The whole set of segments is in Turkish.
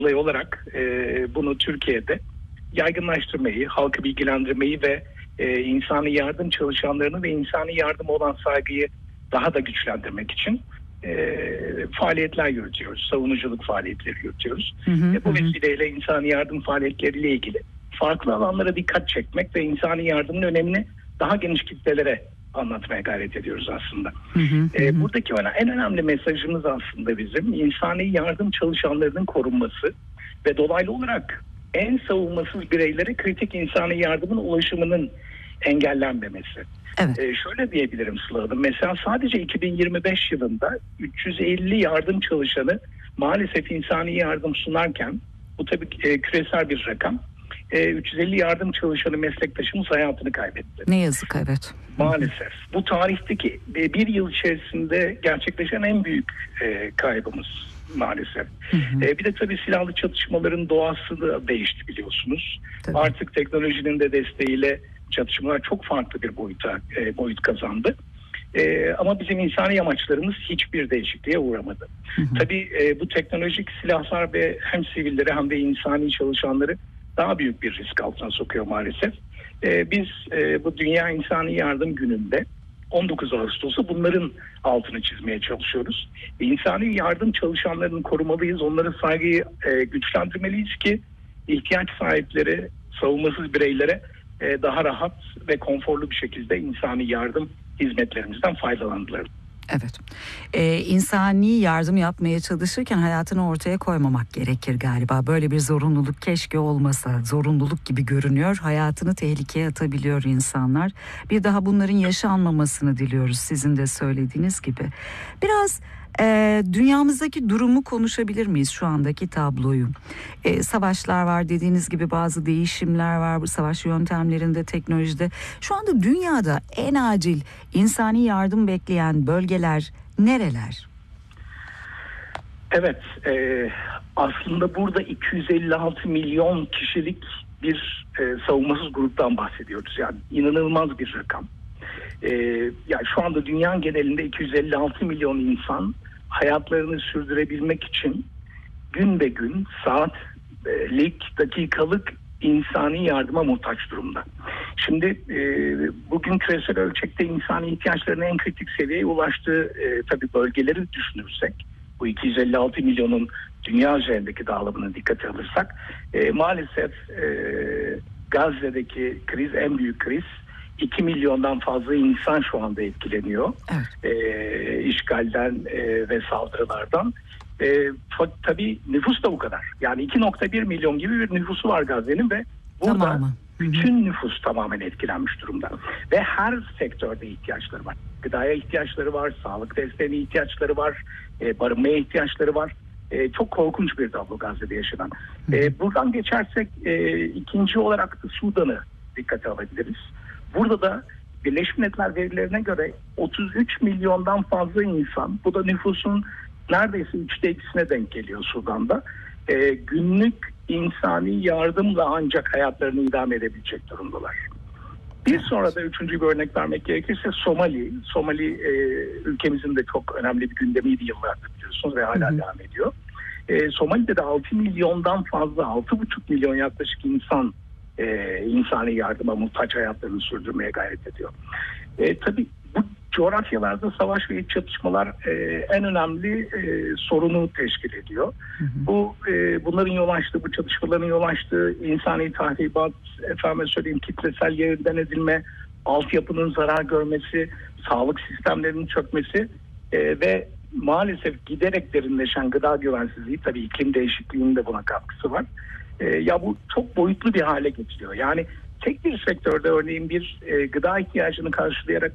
dolayı olarak bunu Türkiye'de yaygınlaştırmayı, halkı bilgilendirmeyi ve insani yardım çalışanlarını ve insani yardım olan saygıyı daha da güçlendirmek için faaliyetler yürütüyoruz. Savunuculuk faaliyetleri yürütüyoruz. Bu vesileyle insani yardım faaliyetleriyle ilgili farklı alanlara dikkat çekmek ve insani yardımın önemini daha geniş kitlelere anlatmaya gayret ediyoruz aslında. Buradaki en önemli mesajımız aslında bizim insani yardım çalışanlarının korunması ve dolaylı olarak en savunmasız bireylere kritik insani yardımın ulaşımının engellenmemesi. Evet. Şöyle diyebilirim Sıla Hanım. Mesela sadece 2025 yılında 350 yardım çalışanı maalesef insani yardım sunarken, bu tabii küresel bir rakam, 350 yardım çalışanı meslektaşımız hayatını kaybetti. Ne yazık, evet. Maalesef. Bu tarihteki bir yıl içerisinde gerçekleşen en büyük kaybımız maalesef. Bir de tabii silahlı çatışmaların doğası da değişti biliyorsunuz. Tabii. Artık teknolojinin de desteğiyle çatışmalar çok farklı bir boyut kazandı. Ama bizim insani amaçlarımız hiçbir değişikliğe uğramadı. Tabii bu teknolojik silahlar ve hem sivilleri hem de insani çalışanları daha büyük bir risk altına sokuyor maalesef. Biz bu Dünya İnsani Yardım Günü'nde 19 Ağustos'ta bunların altını çizmeye çalışıyoruz. İnsani yardım çalışanlarını korumalıyız, onların saygıyı güçlendirmeliyiz ki ihtiyaç sahipleri, savunmasız bireylere daha rahat ve konforlu bir şekilde insani yardım hizmetlerimizden faydalanırlar. Evet. İnsani yardım yapmaya çalışırken hayatını ortaya koymamak gerekir galiba. Böyle bir zorunluluk keşke olmasa. Zorunluluk gibi görünüyor. Hayatını tehlikeye atabiliyor insanlar. Bir daha bunların yaşanmamasını diliyoruz sizin de söylediğiniz gibi. Biraz dünyamızdaki durumu konuşabilir miyiz, şu andaki tabloyu? Savaşlar var dediğiniz gibi, bazı değişimler var bu savaş yöntemlerinde, teknolojide. Şu anda dünyada en acil insani yardım bekleyen bölgeler nereler? Evet, aslında burada 256 milyon kişilik bir savunmasız gruptan bahsediyoruz. Yani inanılmaz bir rakam. Yani şu anda dünya genelinde 256 milyon insan hayatlarını sürdürebilmek için gün be gün, saatlik, dakikalık insani yardıma muhtaç durumda. Şimdi bugün küresel ölçekte insani ihtiyaçlarının en kritik seviyeye ulaştığı tabii bölgeleri düşünürsek, bu 256 milyonun dünya üzerindeki dağılımını dikkate alırsak, maalesef Gazze'deki kriz en büyük kriz. 2 milyondan fazla insan şu anda etkileniyor. Evet. İşgalden ve saldırılardan. Tabii nüfus da bu kadar. Yani 2.1 milyon gibi bir nüfusu var Gazze'nin ve burada bütün nüfus tamamen etkilenmiş durumda. Ve her sektörde ihtiyaçları var. Gıdaya ihtiyaçları var, sağlık desteğine ihtiyaçları var, barınmaya ihtiyaçları var. Çok korkunç bir tablo Gazze'de yaşanan. Buradan geçersek ikinci olarak da Sudan'ı dikkate alabiliriz. Burada da Birleşmiş Milletler verilerine göre 33 milyondan fazla insan, bu da nüfusun neredeyse 2'ne denk geliyor Sudan'da. Günlük insani yardımla ancak hayatlarını idame edebilecek durumdalar. Bir sonra da üçüncü bir örnek vermek gerekirse Somali. Somali ülkemizin de çok önemli bir gündemiydi yıllardır biliyorsunuz ve hala devam ediyor. Somali'de de 6 milyondan fazla, 6,5 milyon yaklaşık insan insani yardıma muhtaç hayatlarını sürdürmeye gayret ediyor. Tabii bu coğrafyalarda savaş ve iç çatışmalar en önemli sorunu teşkil ediyor. Bunların yol açtığı, bu çatışmaların yol açtığı insani tahribat, kitlesel yerinden edilme, altyapının zarar görmesi, sağlık sistemlerinin çökmesi ve maalesef giderek derinleşen gıda güvensizliği, tabii iklim değişikliğinin de buna katkısı var. Ya bu çok boyutlu bir hale getiriyor. Yani tek bir sektörde örneğin bir gıda ihtiyacını karşılayarak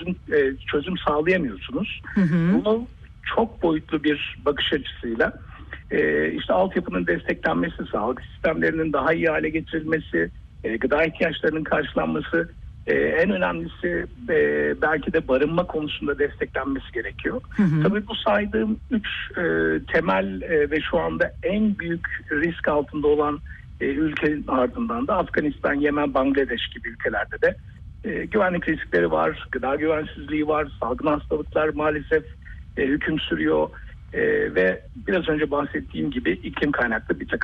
çözüm sağlayamıyorsunuz. Bunu çok boyutlu bir bakış açısıyla işte altyapının desteklenmesi, sağlık sistemlerinin daha iyi hale getirilmesi, gıda ihtiyaçlarının karşılanması, en önemlisi belki de barınma konusunda desteklenmesi gerekiyor. Tabii bu saydığım 3 temel ve şu anda en büyük risk altında olan ülkenin ardından da Afganistan, Yemen, Bangladeş gibi ülkelerde de güvenlik riskleri var, gıda güvensizliği var, salgın hastalıklar maalesef hüküm sürüyor. Ve biraz önce bahsettiğim gibi iklim kaynaklı bir takım